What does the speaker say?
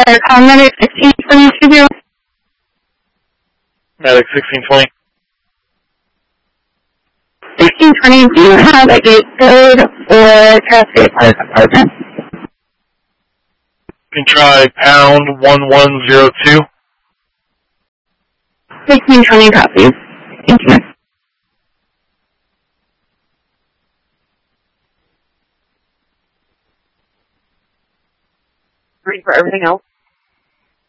call medic 1620. Medic 1620. 1620, do you have a gate code for Cascade Fire Department? You can try pound 1102. 1620 copies. Thank you. Ready for everything else?